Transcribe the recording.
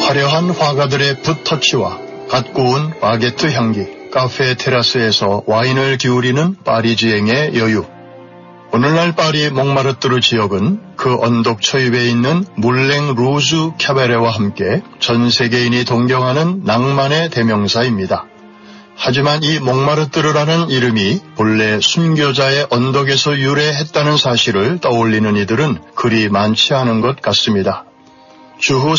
화려한 화가들의 붓터치와 갓 구운 바게트 향기, 카페 테라스에서 와인을 기울이는 파리지앵의 여유. 오늘날 파리 몽마르트르 지역은 그 언덕 초입에 있는 물랭 루즈 캬베레와 함께 전 세계인이 동경하는 낭만의 대명사입니다. 하지만 이 몽마르트르라는 이름이 본래 순교자의 언덕에서 유래했다는 사실을 떠올리는 이들은 그리 많지 않은 것 같습니다. 주후